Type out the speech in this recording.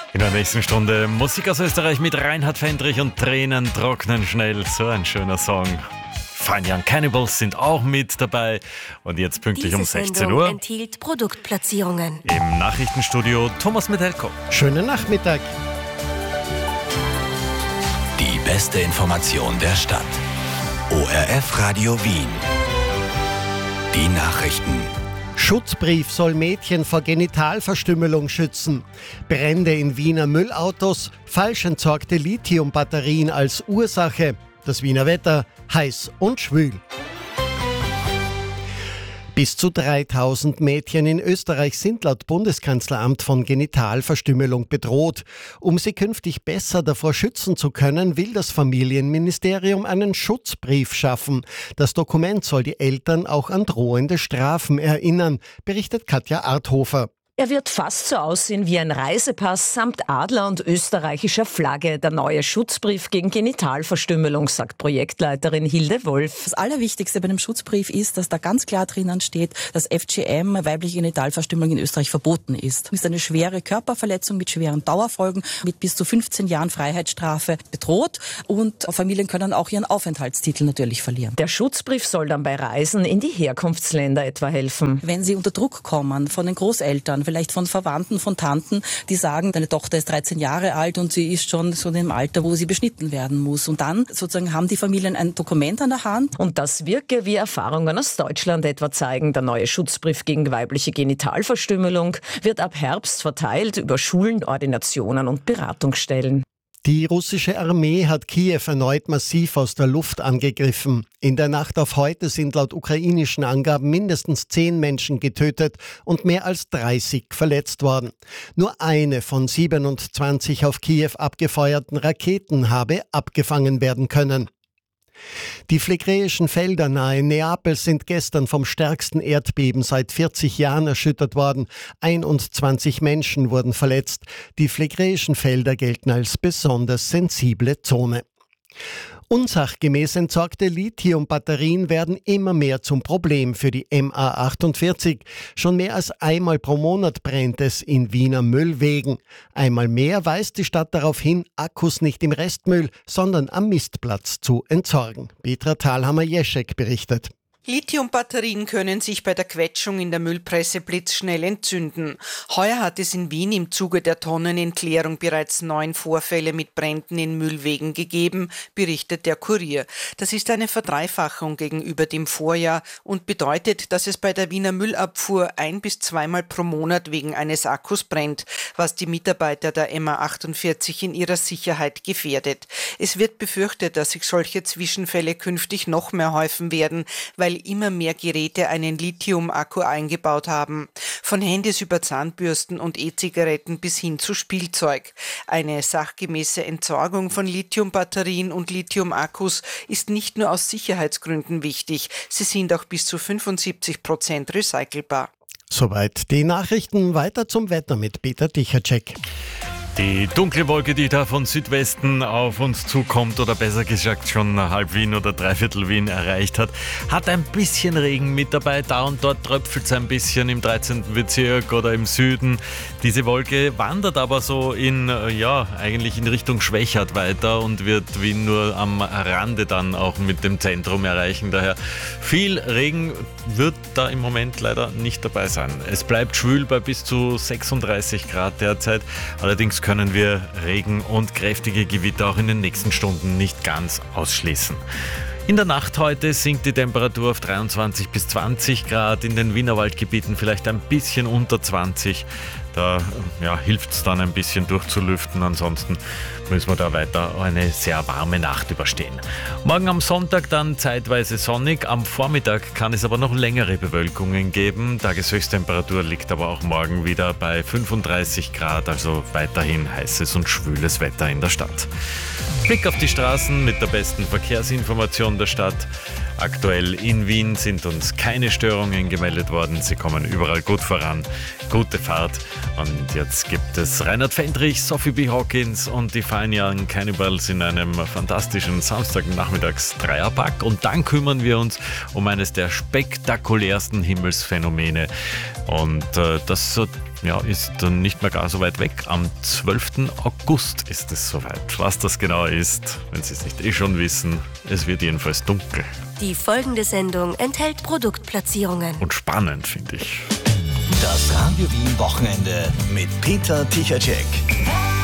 In der nächsten Stunde Musik aus Österreich mit Reinhard Fendrich und Tränen trocknen schnell. So ein schöner Song. Fine Young Cannibals sind auch mit dabei. Und jetzt pünktlich um 16 Uhr enthielt Produktplatzierungen. Im Nachrichtenstudio Thomas Medelko. Schönen Nachmittag. Die beste Information der Stadt. ORF Radio Wien. Die Nachrichten. Schutzbrief soll Mädchen vor Genitalverstümmelung schützen. Brände in Wiener Müllautos, falsch entsorgte Lithiumbatterien als Ursache. Das Wiener Wetter heiß und schwül. Bis zu 3000 Mädchen in Österreich sind laut Bundeskanzleramt von Genitalverstümmelung bedroht. Um sie künftig besser davor schützen zu können, will das Familienministerium einen Schutzbrief schaffen. Das Dokument soll die Eltern auch an drohende Strafen erinnern, berichtet Katja Arthofer. Er wird fast so aussehen wie ein Reisepass samt Adler und österreichischer Flagge. Der neue Schutzbrief gegen Genitalverstümmelung, sagt Projektleiterin Hilde Wolf. Das Allerwichtigste bei dem Schutzbrief ist, dass da ganz klar drinnen steht, dass FGM, weibliche Genitalverstümmelung in Österreich verboten ist. Es ist eine schwere Körperverletzung mit schweren Dauerfolgen, mit bis zu 15 Jahren Freiheitsstrafe bedroht und Familien können auch ihren Aufenthaltstitel natürlich verlieren. Der Schutzbrief soll dann bei Reisen in die Herkunftsländer etwa helfen. Wenn sie unter Druck kommen von den Großeltern, vielleicht von Verwandten, von Tanten, die sagen, deine Tochter ist 13 Jahre alt und sie ist schon so in dem Alter, wo sie beschnitten werden muss. Und dann sozusagen haben die Familien ein Dokument an der Hand. Und das wirke, wie Erfahrungen aus Deutschland etwa zeigen. Der neue Schutzbrief gegen weibliche Genitalverstümmelung wird ab Herbst verteilt über Schulen, Ordinationen und Beratungsstellen. Die russische Armee hat Kiew erneut massiv aus der Luft angegriffen. In der Nacht auf heute sind laut ukrainischen Angaben mindestens 10 Menschen getötet und mehr als 30 verletzt worden. Nur eine von 27 auf Kiew abgefeuerten Raketen habe abgefangen werden können. Die phlegräischen Felder nahe Neapel sind gestern vom stärksten Erdbeben seit 40 Jahren erschüttert worden. 21 Menschen wurden verletzt. Die phlegräischen Felder gelten als besonders sensible Zone. Unsachgemäß entsorgte Lithiumbatterien werden immer mehr zum Problem für die MA48. Schon mehr als einmal pro Monat brennt es in Wiener Müllwegen. Einmal mehr weist die Stadt darauf hin, Akkus nicht im Restmüll, sondern am Mistplatz zu entsorgen. Petra Thalhammer-Jeschek berichtet. Lithiumbatterien können sich bei der Quetschung in der Müllpresse blitzschnell entzünden. Heuer hat es in Wien im Zuge der Tonnenentleerung bereits 9 Vorfälle mit Bränden in Müllwegen gegeben, berichtet der Kurier. Das ist eine Verdreifachung gegenüber dem Vorjahr und bedeutet, dass es bei der Wiener Müllabfuhr 1- bis 2-mal pro Monat wegen eines Akkus brennt, was die Mitarbeiter der MA48 in ihrer Sicherheit gefährdet. Es wird befürchtet, dass sich solche Zwischenfälle künftig noch mehr häufen werden, weil immer mehr Geräte einen Lithium-Akku eingebaut haben. Von Handys über Zahnbürsten und E-Zigaretten bis hin zu Spielzeug. Eine sachgemäße Entsorgung von Lithiumbatterien und Lithium-Akkus ist nicht nur aus Sicherheitsgründen wichtig, sie sind auch bis zu 75% recycelbar. Soweit die Nachrichten. Weiter zum Wetter mit Peter Dichacek. Die dunkle Wolke, die da von Südwesten auf uns zukommt oder besser gesagt schon halb Wien oder dreiviertel Wien erreicht hat, hat ein bisschen Regen mit dabei. Da und dort tröpfelt es ein bisschen im 13. Bezirk oder im Süden. Diese Wolke wandert aber so eigentlich in Richtung Schwächert weiter und wird Wien nur am Rande dann auch mit dem Zentrum erreichen. Daher viel Regen wird da im Moment leider nicht dabei sein. Es bleibt schwül bei bis zu 36 Grad derzeit. Allerdings können wir Regen und kräftige Gewitter auch in den nächsten Stunden nicht ganz ausschließen. In der Nacht heute sinkt die Temperatur auf 23 bis 20 Grad, in den Wienerwaldgebieten vielleicht ein bisschen unter 20. Da hilft es dann ein bisschen durchzulüften, ansonsten müssen wir da weiter eine sehr warme Nacht überstehen. Morgen am Sonntag dann zeitweise sonnig, am Vormittag kann es aber noch längere Bewölkungen geben. Tageshöchsttemperatur liegt aber auch morgen wieder bei 35 Grad, also weiterhin heißes und schwüles Wetter in der Stadt. Blick auf die Straßen mit der besten Verkehrsinformation der Stadt. Aktuell in Wien sind uns keine Störungen gemeldet worden. Sie kommen überall gut voran. Gute Fahrt. Und jetzt gibt es Reinhard Fendrich, Sophie B. Hawkins und die Fine Young Cannibals in einem fantastischen Samstagnachmittags-Dreierpack. Und dann kümmern wir uns um eines der spektakulärsten Himmelsphänomene. Und das ist dann nicht mehr gar so weit weg. Am 12. August ist es soweit. Was das genau ist, wenn Sie es nicht schon wissen, es wird jedenfalls dunkel. Die folgende Sendung enthält Produktplatzierungen. Und spannend, finde ich. Das Radio Wien Wochenende mit Peter Tichacek.